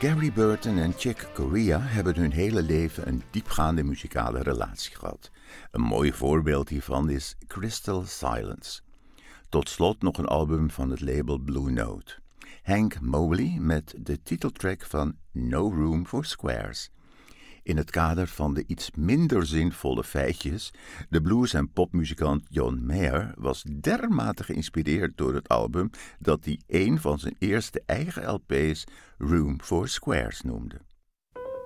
Gary Burton en Chick Corea hebben hun hele leven een diepgaande muzikale relatie gehad. Een mooi voorbeeld hiervan is Crystal Silence. Tot slot nog een album van het label Blue Note. Hank Mobley met de titeltrack van No Room for Squares. In het kader van de iets minder zinvolle feitjes, de blues- en popmuzikant John Mayer was dermate geïnspireerd door het album dat hij een van zijn eerste eigen LP's Room for Squares noemde.